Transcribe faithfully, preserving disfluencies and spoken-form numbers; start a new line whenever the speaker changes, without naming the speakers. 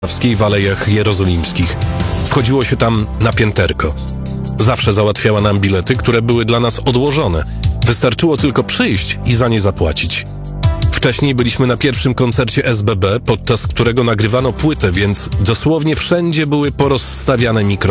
w Alejach Jerozolimskich. Wchodziło się tam na pięterko. Zawsze załatwiała nam bilety, które były dla nas odłożone. Wystarczyło tylko przyjść i za nie zapłacić. Wcześniej byliśmy na pierwszym koncercie S B B, podczas którego nagrywano płytę, więc dosłownie wszędzie były porozstawiane mikrofony.